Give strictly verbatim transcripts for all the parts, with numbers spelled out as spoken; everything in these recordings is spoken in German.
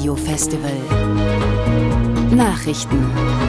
Radiofestival. Nachrichten.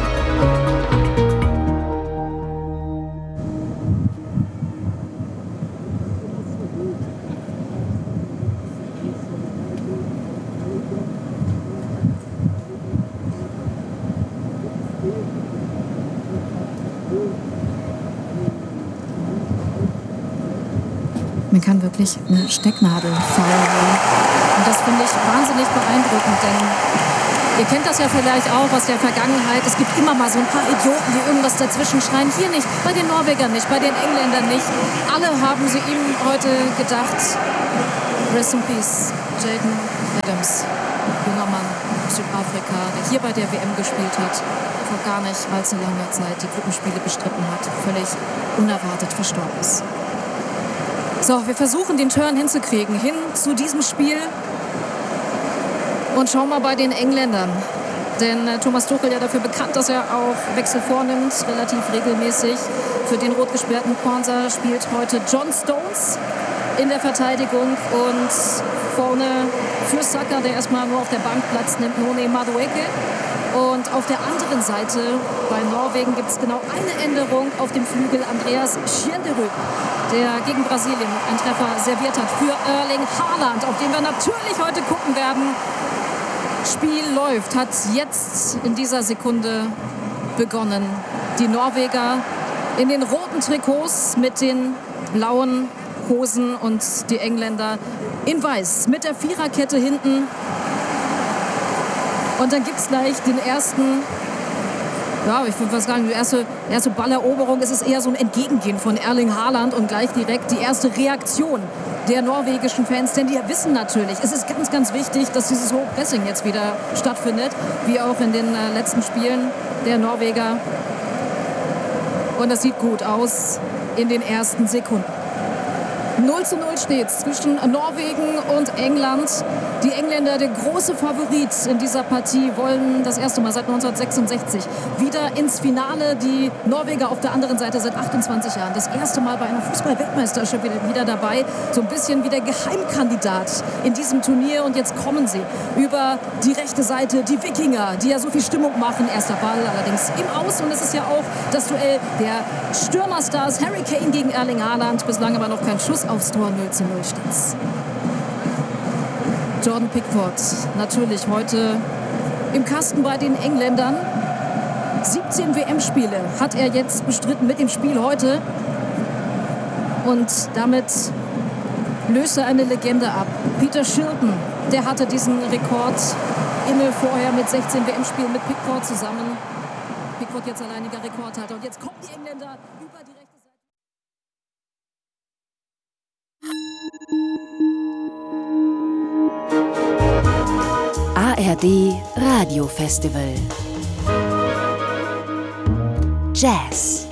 Man kann wirklich eine Stecknadel feiern. Und das finde ich wahnsinnig beeindruckend, denn ihr kennt das ja vielleicht auch aus der Vergangenheit. Es gibt immer mal so ein paar Idioten, die irgendwas dazwischen schreien. Hier nicht, bei den Norwegern nicht, bei den Engländern nicht. Alle haben sie ihm heute gedacht. Rest in Peace, Jaden Adams, junger Mann aus Südafrika, der hier bei der W M gespielt hat, vor gar nicht allzu langer Zeit die Gruppenspiele bestritten hat, völlig unerwartet verstorben ist. So, wir versuchen den Turn hinzukriegen, hin zu diesem Spiel. Und schauen mal bei den Engländern. Denn äh, Thomas Tuchel ja dafür bekannt, dass er auch Wechsel vornimmt, relativ regelmäßig. Für den rot gesperrten Kwanzaa spielt heute John Stones in der Verteidigung. Und vorne für Saka, der erstmal nur auf der Bank Platz nimmt, Noni Madueke. Und auf der anderen Seite bei Norwegen gibt es genau eine Änderung auf dem Flügel. Andreas Schjelderud, der gegen Brasilien noch einen Treffer serviert hat für Erling Haaland, auf den wir natürlich heute gucken werden. Spiel läuft, hat jetzt in dieser Sekunde begonnen. Die Norweger in den roten Trikots mit den blauen Hosen und die Engländer in weiß mit der Viererkette hinten. Und dann gibt es gleich den ersten, ja, ich würde fast sagen, die erste, erste Balleroberung. Es ist eher so ein Entgegengehen von Erling Haaland und gleich direkt die erste Reaktion der norwegischen Fans. Denn die wissen natürlich, es ist ganz, ganz wichtig, dass dieses hohe Pressing jetzt wieder stattfindet, wie auch in den äh, letzten Spielen der Norweger. Und das sieht gut aus in den ersten Sekunden. null zu null steht zwischen Norwegen und England. Die Engländer, der große Favorit in dieser Partie, wollen das erste Mal seit neunzehnhundertsechsundsechzig wieder ins Finale. Die Norweger auf der anderen Seite seit achtundzwanzig Jahren. Das erste Mal bei einer Fußball-Weltmeisterschaft wieder dabei. So ein bisschen wie der Geheimkandidat in diesem Turnier. Und jetzt kommen sie über die rechte Seite. Die Wikinger, die ja so viel Stimmung machen. Erster Ball allerdings im Aus. Und es ist ja auch das Duell der Stürmerstars. Harry Kane gegen Erling Haaland. Bislang aber noch kein Schuss aufs Tor. Null zu null steht's. Jordan Pickford natürlich heute im Kasten bei den Engländern. siebzehn W M-Spiele hat er jetzt bestritten mit dem Spiel heute. Und damit löst er eine Legende ab. Peter Shilton, der hatte diesen Rekord inne vorher mit sechzehn W M-Spielen mit Pickford zusammen. Pickford jetzt alleiniger Rekordhalter. Und jetzt kommen die Engländer über die rechte Seite. A R D Radiofestival Jazz.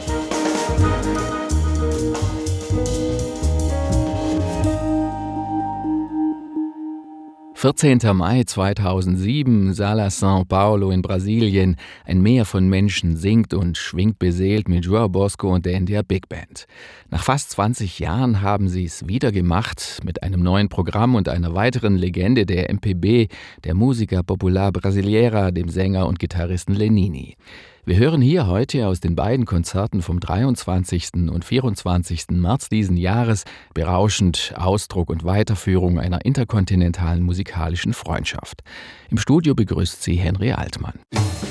vierzehnter Mai zweitausendsieben, Sala São Paulo in Brasilien. Ein Meer von Menschen singt und schwingt beseelt mit João Bosco und der India Big Band. Nach fast zwanzig Jahren haben sie es wieder gemacht mit einem neuen Programm und einer weiteren Legende der M P B, der Música Popular Brasileira, dem Sänger und Gitarristen Lenini. Wir hören hier heute aus den beiden Konzerten vom dreiundzwanzigsten und vierundzwanzigsten März diesen Jahres berauschend Ausdruck und Weiterführung einer interkontinentalen musikalischen Freundschaft. Im Studio begrüßt sie Henry Altmann.